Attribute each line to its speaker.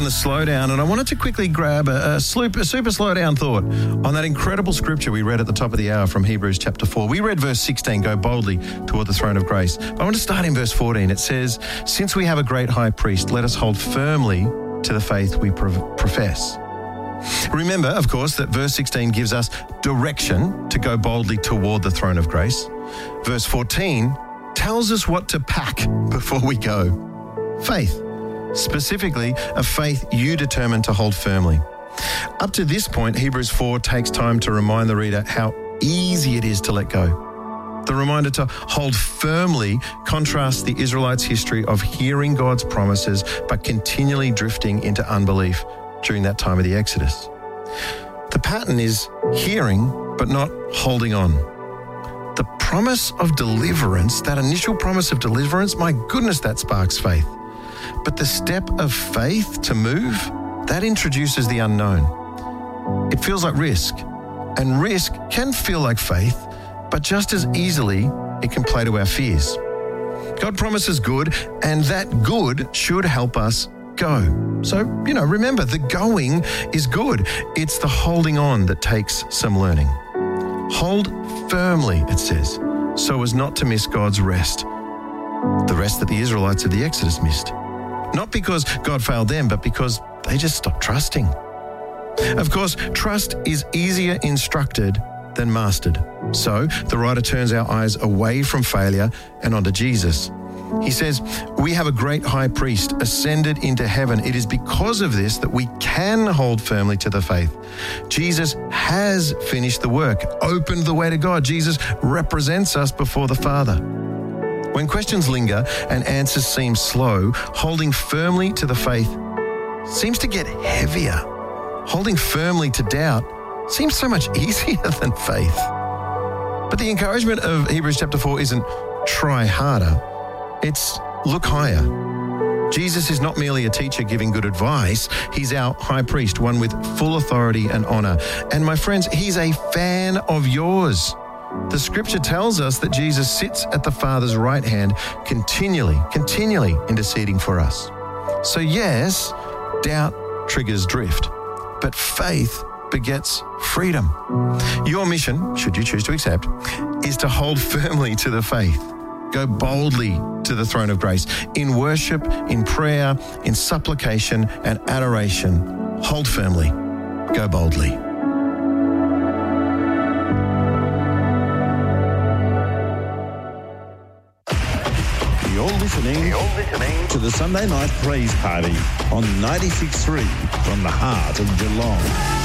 Speaker 1: the slowdown, and I wanted to quickly grab a super slowdown thought on that incredible scripture we read at the top of the hour from Hebrews chapter 4. We read verse 16, go boldly toward the throne of grace. But I want to start in verse 14. It says, since we have a great high priest, let us hold firmly to the faith we profess. Remember, of course, that verse 16 gives us direction to go boldly toward the throne of grace. Verse 14 tells us what to pack before we go. Faith. Specifically, a faith you determine to hold firmly. Up to this point, Hebrews 4 takes time to remind the reader how easy it is to let go. The reminder to hold firmly contrasts the Israelites' history of hearing God's promises but continually drifting into unbelief during that time of the Exodus. The pattern is hearing but not holding on. The promise of deliverance, that initial promise of deliverance, my goodness, that sparks faith. But the step of faith to move, that introduces the unknown. It feels like risk, and risk can feel like faith, but just as easily, it can play to our fears. God promises good, and that good should help us go. So, remember, the going is good. It's the holding on that takes some learning. Hold firmly, it says, so as not to miss God's rest. The rest that the Israelites of the Exodus missed. Not because God failed them, but because they just stopped trusting. Of course, trust is easier instructed than mastered. So the writer turns our eyes away from failure and onto Jesus. He says, we have a great high priest ascended into heaven. It is because of this that we can hold firmly to the faith. Jesus has finished the work, opened the way to God. Jesus represents us before the Father. When questions linger and answers seem slow, holding firmly to the faith seems to get heavier. Holding firmly to doubt seems so much easier than faith. But the encouragement of Hebrews chapter 4 isn't try harder. It's look higher. Jesus is not merely a teacher giving good advice. He's our high priest, one with full authority and honor. And my friends, he's a fan of yours. The scripture tells us that Jesus sits at the Father's right hand continually interceding for us. So yes, doubt triggers drift, but faith begets freedom. Your mission, should you choose to accept, is to hold firmly to the faith. Go boldly to the throne of grace in worship, in prayer, in supplication and adoration. Hold firmly. Go boldly.
Speaker 2: You're listening to the Sunday Night Praise Party on 96.3 from the heart of Geelong.